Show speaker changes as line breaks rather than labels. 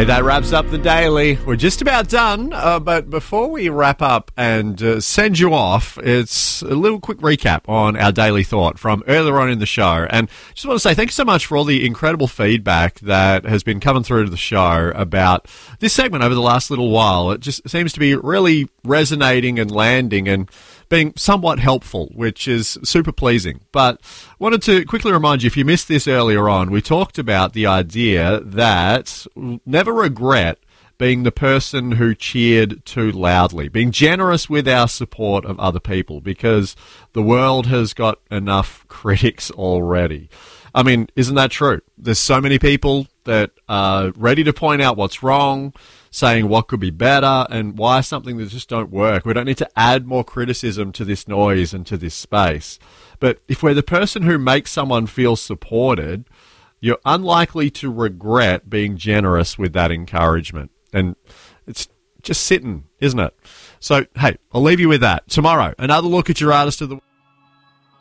Hey, that wraps up the daily. We're just about done, but before we wrap up and send you off, it's a little quick recap on our daily thought from earlier on in the show. And just want to say thank you so much for all the incredible feedback that has been coming through to the show about this segment over the last little while. It just seems to be really resonating and landing and being somewhat helpful, which is super pleasing. But wanted to quickly remind you, if you missed this earlier on, we talked about the idea that never regret being the person who cheered too loudly, being generous with our support of other people, because the world has got enough critics already. I mean, isn't that true? There's so many people that are ready to point out what's wrong, saying what could be better and why something that just don't work. We don't need to add more criticism to this noise and to this space. But if we're the person who makes someone feel supported, you're unlikely to regret being generous with that encouragement. And it's just sitting, isn't it? So, hey, I'll leave you with that. Tomorrow, another look at your artist of the week.